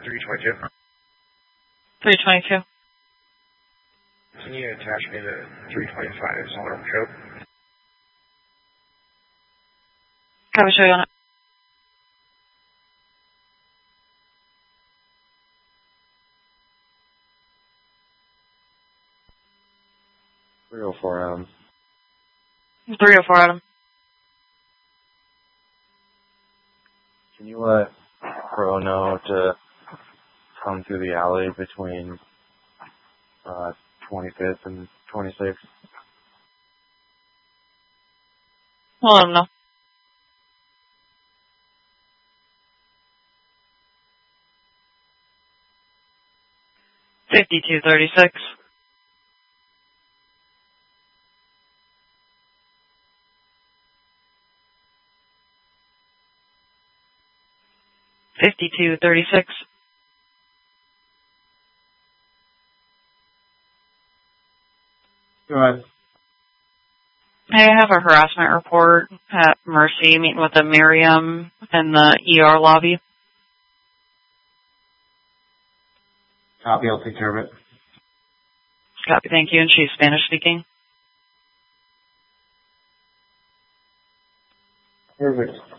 322. 322. Can you attach me to 325's alarm code? Copy, show you on it. Adam. 304, Adam. Can you let Pro know to come through the alley between 25th and 26th? I'll let him know. $52.36. $52.36. Go ahead. I have a harassment report at Mercy, meeting with a Miriam in the ER lobby. Copy, I'll take care of it. Copy, thank you. And she's Spanish speaking. Perfect.